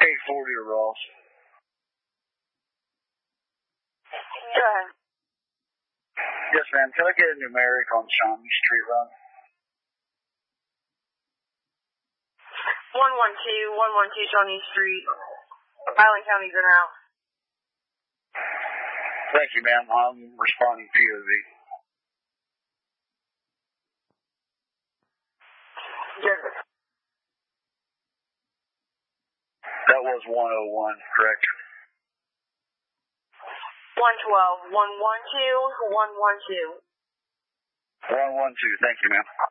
840 to Ross. Go ahead. Yes, ma'am. Can I get a numeric on Shawnee Street run? 112 Shawnee Street, Island County, Grinnell. Thank you, ma'am. I'm responding POV. Yes. That was 101, correct? 112, 112, 112. 112, thank you, ma'am.